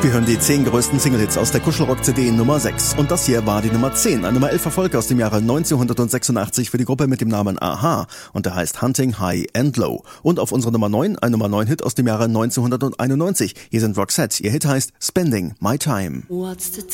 Wir hören die 10 größten Singlehits aus der Kuschelrock-CD Nummer 6. Und das hier war die Nummer 10, ein Nummer 11 Erfolg aus dem Jahre 1986 für die Gruppe mit dem Namen Aha. Und der heißt Hunting High and Low. Und auf unserer Nummer 9, ein Nummer 9 Hit aus dem Jahre 1991. Hier sind Roxette, ihr Hit heißt Spending My Time.